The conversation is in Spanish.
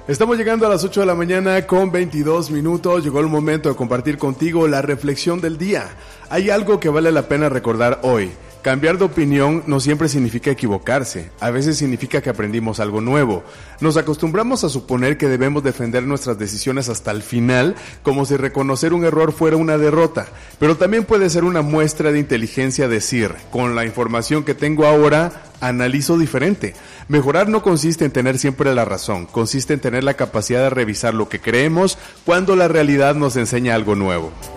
Estamos llegando a las 8 de la mañana con 22 minutos. Llegó el momento de compartir contigo la reflexión del día. Hay algo que vale la pena recordar hoy. Cambiar de opinión no siempre significa equivocarse, a veces significa que aprendimos algo nuevo. Nos acostumbramos a suponer que debemos defender nuestras decisiones hasta el final, como si reconocer un error fuera una derrota. Pero también puede ser una muestra de inteligencia decir, con la información que tengo ahora, analizo diferente. Mejorar no consiste en tener siempre la razón, consiste en tener la capacidad de revisar lo que creemos cuando la realidad nos enseña algo nuevo.